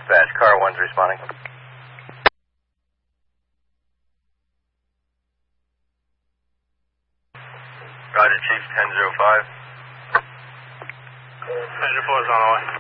dispatch. Car 1's responding. Roger, Chief, 10-05. 10-4 is on the way.